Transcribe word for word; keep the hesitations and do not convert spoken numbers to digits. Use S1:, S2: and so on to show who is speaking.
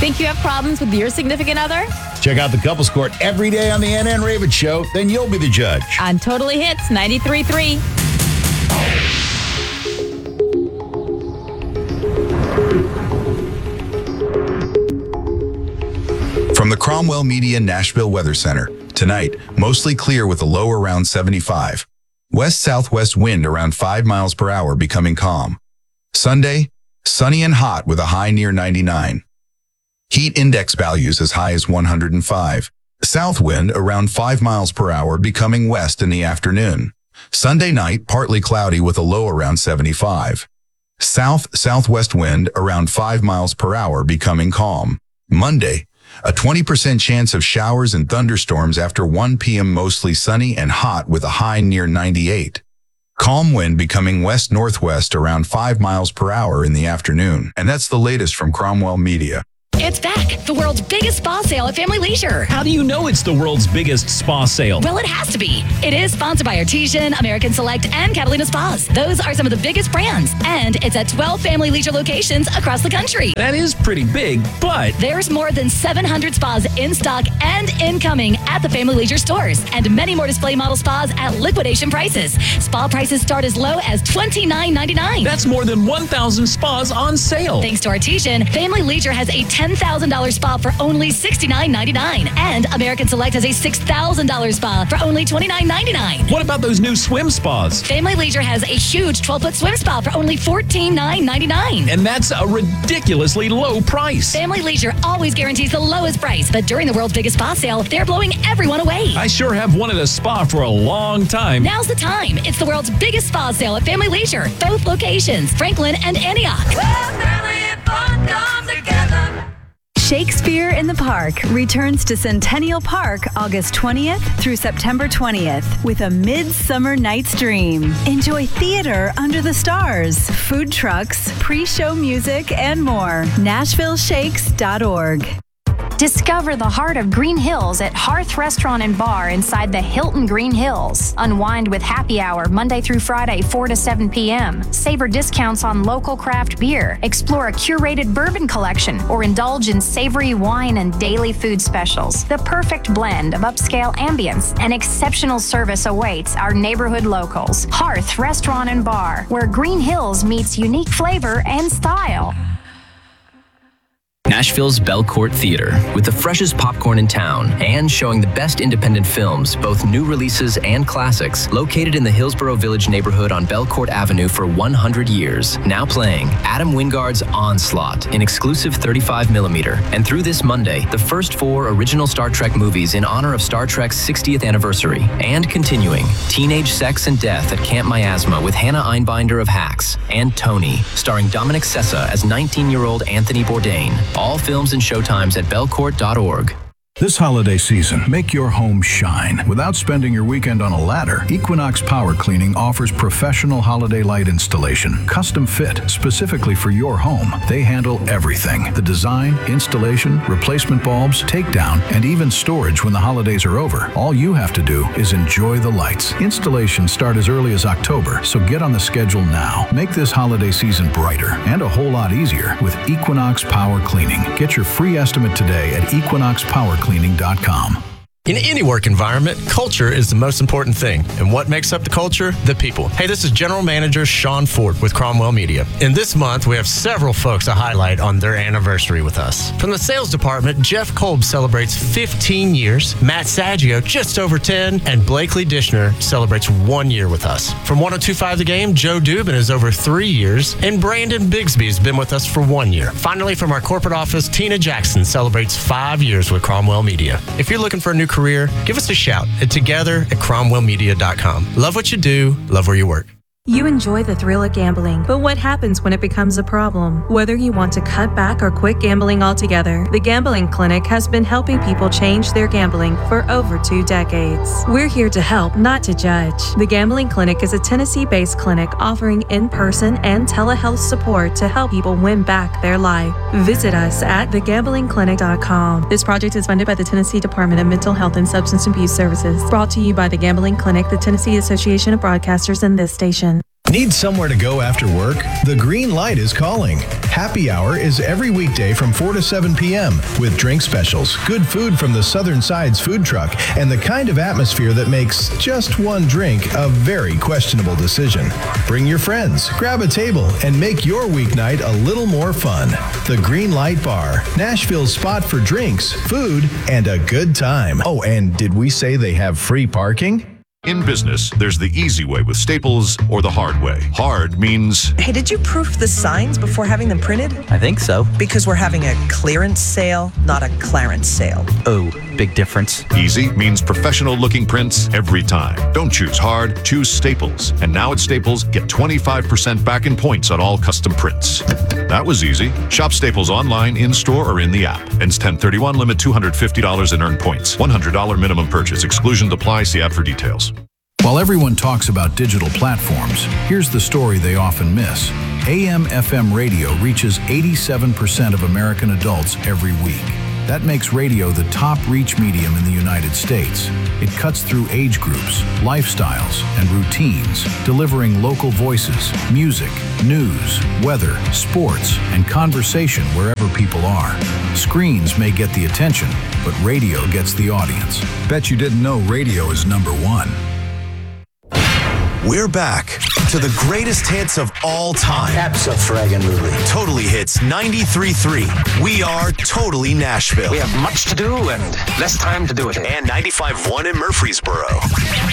S1: Think you have problems with your significant other?
S2: Check out the Couples Court every day on the Ann Ann Ravitch Show. Then you'll be the judge.
S1: On Totally Hits ninety-three point three.
S3: From the Cromwell Media Nashville Weather Center. Tonight, mostly clear with a low around seventy-five. West-southwest wind around five miles per hour becoming calm. Sunday, sunny and hot with a high near ninety-nine. Heat index values as high as one hundred five. South wind around five miles per hour becoming west in the afternoon. Sunday night, partly cloudy with a low around seventy-five. South-southwest wind around five miles per hour becoming calm. Monday, a twenty percent chance of showers and thunderstorms after one p.m. mostly sunny and hot with a high near ninety-eight. Calm wind becoming west-northwest around five miles per hour in the afternoon. And that's the latest from Cromwell Media.
S4: It's back, the world's biggest spa sale at Family Leisure.
S5: How do you know it's the world's biggest spa sale?
S4: Well, it has to be. It is sponsored by Artesian, American Select, and Catalina Spas. Those are some of the biggest brands. And it's at twelve Family Leisure locations across the country.
S5: That is pretty big, but
S4: there's more than seven hundred spas in stock and incoming at the Family Leisure stores. And many more display model spas at liquidation prices. Spa prices start as low as twenty-nine ninety-nine.
S5: That's more than one thousand spas on sale.
S4: Thanks to Artesian, Family Leisure has a ten thousand dollars spa for only sixty-nine ninety-nine. And American Select has a six thousand dollars spa for only twenty-nine ninety-nine.
S5: What about those new swim spas?
S4: Family Leisure has a huge twelve-foot swim spa for only fourteen ninety-nine.
S5: And that's a ridiculously low price.
S4: Family Leisure always guarantees the lowest price, but during the world's biggest spa sale, they're blowing everyone away.
S5: I sure have wanted a spa for a long time.
S4: Now's the time. It's the world's biggest spa sale at Family Leisure. Both locations, Franklin and Antioch.
S6: Well, family and fun come together.
S7: Shakespeare in the Park returns to Centennial Park August twentieth through September twentieth with A Midsummer Night's Dream. Enjoy theater under the stars, food trucks, pre-show music, and more. Nashville Shakes dot org.
S8: Discover the heart of Green Hills at Hearth Restaurant and Bar inside the Hilton Green Hills. Unwind with happy hour Monday through Friday, four to seven p.m. Savor discounts on local craft beer. Explore a curated bourbon collection or indulge in savory wine and daily food specials. The perfect blend of upscale ambience and exceptional service awaits our neighborhood locals. Hearth Restaurant and Bar, where Green Hills meets unique flavor and style.
S9: Nashville's Belcourt Theater, with the freshest popcorn in town and showing the best independent films, both new releases and classics, located in the Hillsborough Village neighborhood on Belcourt Avenue for one hundred years. Now playing Adam Wingard's Onslaught in exclusive thirty-five millimeter. And through this Monday, the first four original Star Trek movies in honor of Star Trek's sixtieth anniversary. And continuing, Teenage Sex and Death at Camp Miasma with Hannah Einbinder of Hacks, and Tony, starring Dominic Sessa as nineteen-year-old Anthony Bourdain. All films and showtimes at belcourt dot org.
S10: This holiday season, make your home shine. Without spending your weekend on a ladder, Equinox Power Cleaning offers professional holiday light installation, custom fit specifically for your home. They handle everything: the design, installation, replacement bulbs, takedown, and even storage when the holidays are over. All you have to do is enjoy the lights. Installations start as early as October, so get on the schedule now. Make this holiday season brighter and a whole lot easier with Equinox Power Cleaning. Get your free estimate today at equinox power cleaning dot com.
S11: In any work environment, culture is the most important thing. And what makes up the culture? The people. Hey, this is General Manager Sean Ford with Cromwell Media. And this month, we have several folks to highlight on their anniversary with us. From the sales department, Jeff Kolb celebrates fifteen years, Matt Saggio just over ten, and Blakely Dishner celebrates one year with us. From one oh two point five The Game, Joe Dubin is over three years, and Brandon Bigsby has been with us for one year. Finally, from our corporate office, Tina Jackson celebrates five years with Cromwell Media. If you're looking for a new career, give us a shout at together at cromwell media dot com. Love what you do, love where you work.
S12: You enjoy the thrill of gambling, but what happens when it becomes a problem? Whether you want to cut back or quit gambling altogether, the Gambling Clinic has been helping people change their gambling for over two decades. We're here to help, not to judge. The Gambling Clinic is a Tennessee-based clinic offering in-person and telehealth support to help people win back their life. Visit us at the gambling clinic dot com. This project is funded by the Tennessee Department of Mental Health and Substance Abuse Services. Brought to you by the Gambling Clinic, the Tennessee Association of Broadcasters, and this station.
S10: Need somewhere to go after work? The Green Light is calling. Happy Hour is every weekday from four to seven p.m. with drink specials, good food from the Southern Sides food truck, and the kind of atmosphere that makes just one drink a very questionable decision. Bring your friends, grab a table, and make your weeknight a little more fun. The Green Light Bar, Nashville's spot for drinks, food, and a good time. Oh, and did we say they have free parking?
S13: In business, there's the easy way with Staples or the hard way. Hard means...
S14: Hey, did you proof the signs before having them printed?
S15: I think so.
S14: Because we're having a clearance sale, not a clarence sale.
S15: Oh, big difference.
S13: Easy means professional-looking prints every time. Don't choose hard, choose Staples. And now at Staples, get twenty-five percent back in points on all custom prints. That was easy. Shop Staples online, in-store, or in the app. Ends ten thirty-one, limit two hundred fifty dollars in earned points. one hundred dollars minimum purchase. Exclusions apply. See app for details.
S10: While everyone talks about digital platforms, here's the story they often miss. A M F M radio reaches eighty-seven percent of American adults every week. That makes radio the top reach medium in the United States. It cuts through age groups, lifestyles, and routines, delivering local voices, music, news, weather, sports, and conversation wherever people are. Screens may get the attention, but radio gets the audience. Bet you didn't know radio is number one.
S16: We're back to the greatest hits of all time.
S17: Abso-fraggin-lutely.
S16: Totally Hits ninety-three point three. We are Totally Nashville.
S17: We have much to do and less time to do it.
S16: And ninety-five point one in Murfreesboro.